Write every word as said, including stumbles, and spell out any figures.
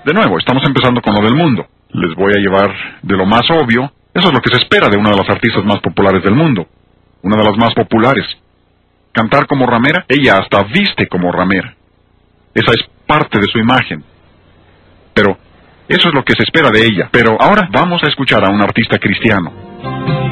De nuevo, estamos empezando con lo del mundo. Les voy a llevar de lo más obvio. Eso es lo que se espera de una de las artistas más populares del mundo. Una de las más populares. Cantar como ramera, ella hasta viste como ramera. Esa es parte de su imagen. Pero eso es lo que se espera de ella. Pero ahora vamos a escuchar a un artista cristiano.